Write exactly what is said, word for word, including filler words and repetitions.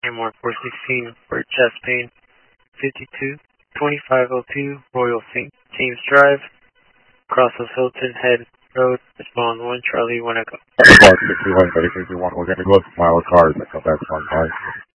M R four sixteen for chest pain, fifty-two twenty-five oh two Royal Saint James Drive, Cross of Hilton Head Road, respond one Charlie one Echo. Park sixty-one, thirty-sixty-one, we're going to go to Mile of Cars and come back one five.